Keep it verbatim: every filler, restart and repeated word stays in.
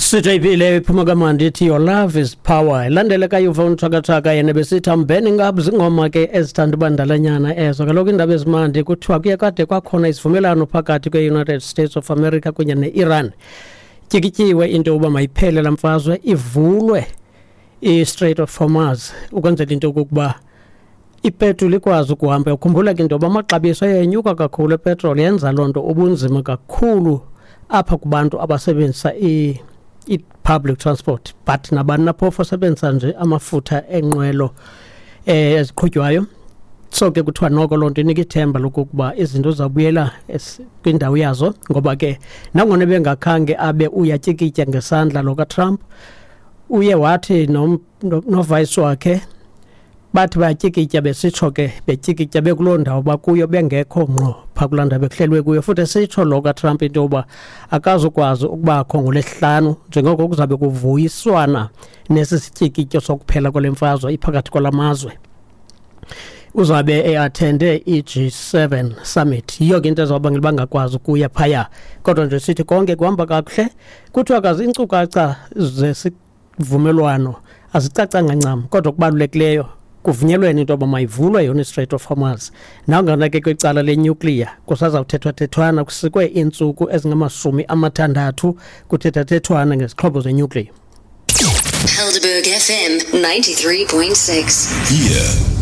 Sijayibile iphuma kamandi ithi your love is power. Ilandeleka yuvona uthakathaka yena besithi I'm burning up zingoma ke ezithanda ubandalanyana ezo. Kaloku indaba ezimandi kuthiwa kuye kade kwakhona isivumelano phakathi kwe-United States of America kunye ne-Iran. Tyikityiwe into yokuba mayiphele la mfazwe ivulwe i-Strait of Hormuz ukwenzela into yokuba ipetroli ikwazi ukuhamba. Ukhumbula ke into yoba amaxabiso ayenyuka kakhulu epetroli yenza loo nto ubunzima kakhulu apha kubantu abasebenzisa i i-public transport, but nabani naphofu asebenzisa nje amafutha enqwelo eh eziqhutywayo. So ke kuthiwa noko loo nto inika ithemba lokuba izinto zabuyela kwindawo yazo, ngoba ke nangona bengakhange abe uyatyikitya ngesandla lo kaTrump, uye wathi no, no, no vice wakhe bathi bayatyikitya besitsho ke betyikitya bekuloo ndawo bakuyo bengekho ngqo phaa kulaa ndawo bekuhlelwe kuyo. Futhi sitsho lo kaTrump into yoba akazukwazi ukubakho ngolesihlanu njengoko kuzabe kuvuyiswana nesi sityikityo sokuphela kwale mfazwe iphakathi kwala mazwe. Uzabe eattende i-G seven summit, yiyo ke into ezawubangela bangakwazi ukuya phaya. Kodwa nje sithi konke kuhamba kakuhle. Kuthiwa kazi iinkcukacha zesivumelwano azicacanga ncam, kodwa kubalulekileyo kuvunyelwene into yoba mayivulwe yona i-Strait of Hormuz. Nangona ke kwicala lenuclear kusazawuthethwa-thethwana, kusikwe iintsuku ezingamashumi amathandathu kuthetha-thethwana ngezixhobo zenuclear. Helderberg F M ninety-three point six. Here